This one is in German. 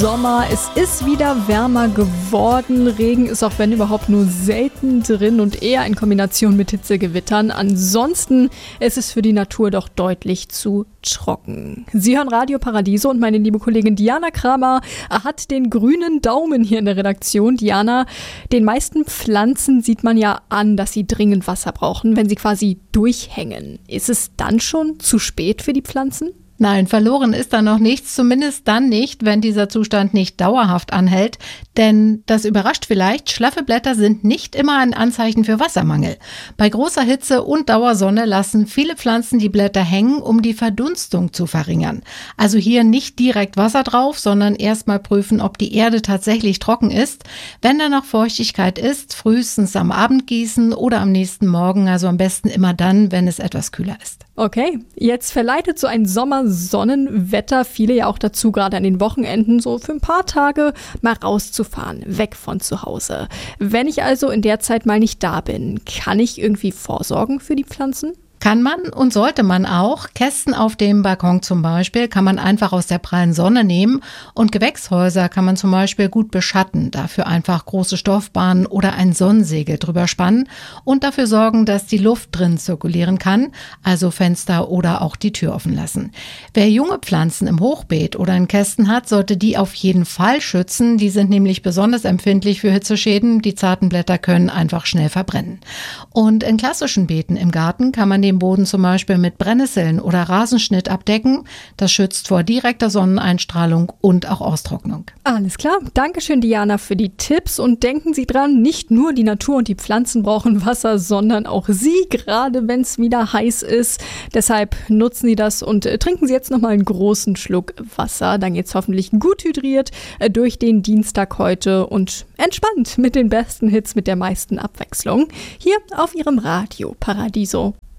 Sommer. Es ist wieder wärmer geworden. Regen ist auch wenn überhaupt nur selten drin und eher in Kombination mit Hitzegewittern. Ansonsten ist es für die Natur doch deutlich zu trocken. Sie hören Radio Paradiso und meine liebe Kollegin Diana Kramer hat den grünen Daumen hier in der Redaktion. Diana, den meisten Pflanzen sieht man ja an, dass sie dringend Wasser brauchen, wenn sie quasi durchhängen. Ist es dann schon zu spät für die Pflanzen? Nein, verloren ist da noch nichts, zumindest dann nicht, wenn dieser Zustand nicht dauerhaft anhält. Denn das überrascht vielleicht, schlaffe Blätter sind nicht immer ein Anzeichen für Wassermangel. Bei großer Hitze und Dauersonne lassen viele Pflanzen die Blätter hängen, um die Verdunstung zu verringern. Also hier nicht direkt Wasser drauf, sondern erstmal prüfen, ob die Erde tatsächlich trocken ist. Wenn da noch Feuchtigkeit ist, frühestens am Abend gießen oder am nächsten Morgen, also am besten immer dann, wenn es etwas kühler ist. Okay, jetzt verleitet so ein Sommersonnenwetter viele ja auch dazu, gerade an den Wochenenden so für ein paar Tage mal rauszufahren, weg von zu Hause. Wenn ich also in der Zeit mal nicht da bin, kann ich irgendwie vorsorgen für die Pflanzen? Kann man und sollte man auch. Kästen auf dem Balkon zum Beispiel kann man einfach aus der prallen Sonne nehmen und Gewächshäuser kann man zum Beispiel gut beschatten. Dafür einfach große Stoffbahnen oder ein Sonnensegel drüber spannen und dafür sorgen, dass die Luft drin zirkulieren kann, also Fenster oder auch die Tür offen lassen. Wer junge Pflanzen im Hochbeet oder in Kästen hat, sollte die auf jeden Fall schützen. Die sind nämlich besonders empfindlich für Hitzeschäden. Die zarten Blätter können einfach schnell verbrennen. Und in klassischen Beeten im Garten kann man den Boden zum Beispiel mit Brennnesseln oder Rasenschnitt abdecken. Das schützt vor direkter Sonneneinstrahlung und auch Austrocknung. Alles klar. Dankeschön, Diana, für die Tipps. Und denken Sie dran, nicht nur die Natur und die Pflanzen brauchen Wasser, sondern auch Sie, gerade wenn es wieder heiß ist. Deshalb nutzen Sie das und trinken Sie jetzt nochmal einen großen Schluck Wasser. Dann geht's hoffentlich gut hydriert durch den Dienstag heute und entspannt mit den besten Hits, mit der meisten Abwechslung. Hier auf Ihrem Radio Paradiso.